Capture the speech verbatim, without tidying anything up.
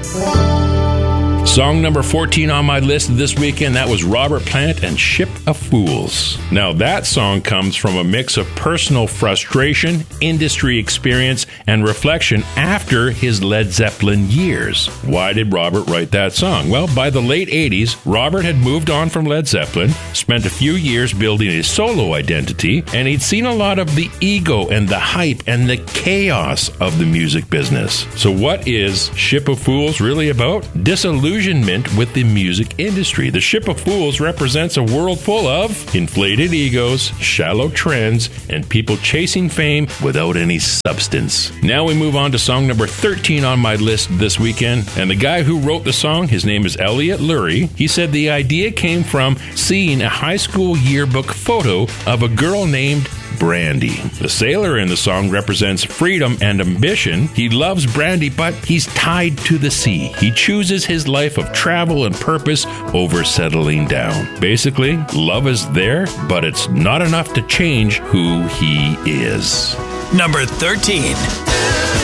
Song number fourteen on my list this weekend, that was Robert Plant and Ship of Fools. Now that song comes from a mix of personal frustration, industry experience, and reflection after his Led Zeppelin years. Why did Robert write that song? Well, by the late eighties, Robert had moved on from Led Zeppelin, spent a few years building a solo identity, and he'd seen a lot of the ego and the hype and the chaos of the music business. So what is Ship of Fools really about? Disillusion with the music industry. The Ship of Fools represents a world full of inflated egos, shallow trends, and people chasing fame without any substance. Now we move on to song number thirteen on my list this weekend, and the guy who wrote the song, his name is Elliot Lurie. He said the idea came from seeing a high school yearbook photo of a girl named Brandy. The sailor in the song represents freedom and ambition. He loves Brandy, but he's tied to the sea. He chooses his life of travel and purpose over settling down. Basically, love is there, but it's not enough to change who he is. Number thirteen.